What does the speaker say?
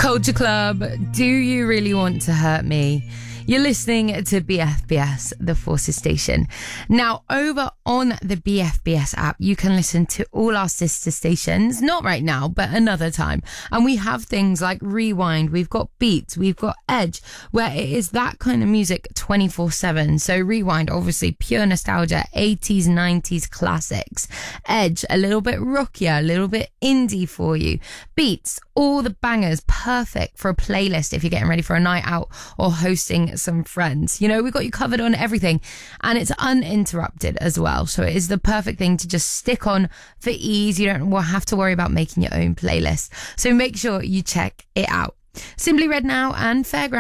Culture Club, do you really want to hurt me? You're listening to BFBS, the Forces Station. Now, over on the BFBS app, you can listen to all our sister stations, not right now, but another time. And we have things like Rewind, we've got Beats, we've got Edge, where it is that kind of music 24/7. So Rewind, obviously pure nostalgia, 80s, 90s classics. Edge, a little bit rockier, a little bit indie for you. Beats, all the bangers, perfect for a playlist if you're getting ready for a night out or hosting some friends. You know, we've got you covered on everything, and it's uninterrupted as well. So it is the perfect thing to just stick on for ease. You don't have to worry about making your own playlist. So make sure you check it out. Simply Red Now and Fairground.